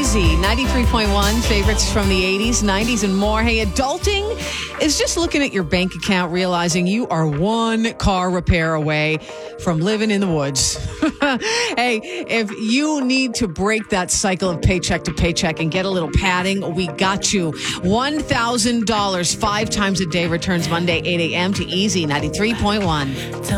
Easy, 93.1, favorites from the 80s, 90s, and more. Hey, adulting is just looking at your bank account, realizing you are one car repair away from living in the woods. Hey, if you need to break that cycle of paycheck to paycheck and get a little padding, we got you. $1,000 5 times a day returns Monday, 8 a.m. to Easy, 93.1.